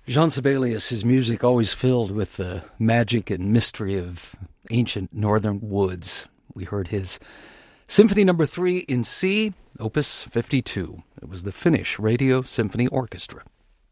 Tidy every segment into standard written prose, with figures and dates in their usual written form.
Jean Sibelius, his music always filled with the magic and mystery of ancient northern woods. We heard his Symphony No. 3 in C, Opus 52. It was the Finnish Radio Symphony Orchestra.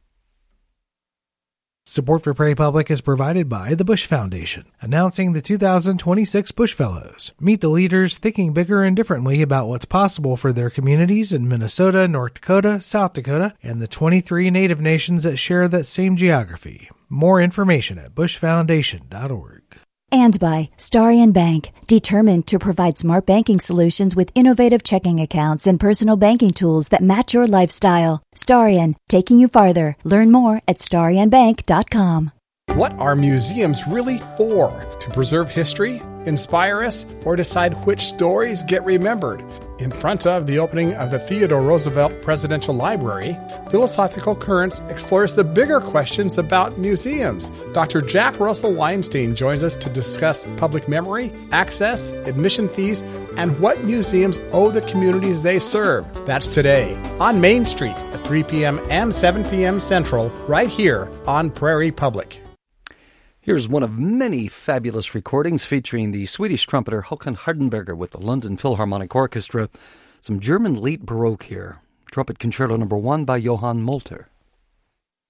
Support for Prairie Public is provided by the Bush Foundation, announcing the 2026 Bush Fellows. Meet the leaders thinking bigger and differently about what's possible for their communities in Minnesota, North Dakota, South Dakota, and the 23 Native nations that share that same geography. More information at bushfoundation.org. And by Starion Bank, determined to provide smart banking solutions with innovative checking accounts and personal banking tools that match your lifestyle. Starion, taking you farther. Learn more at starionbank.com. What are museums really for? To preserve history, inspire us, or decide which stories get remembered? In front of the opening of the Theodore Roosevelt Presidential Library, Philosophical Currents explores the bigger questions about museums. Dr. Jack Russell Weinstein joins us to discuss public memory, access, admission fees, and what museums owe the communities they serve. That's today on Main Street at 3 p.m. and 7 p.m. Central, right here on Prairie Public. Here's one of many fabulous recordings featuring the Swedish trumpeter Håkan Hardenberger with the London Philharmonic Orchestra. Some German late Baroque here. Trumpet Concerto No. 1 by Johann Molter.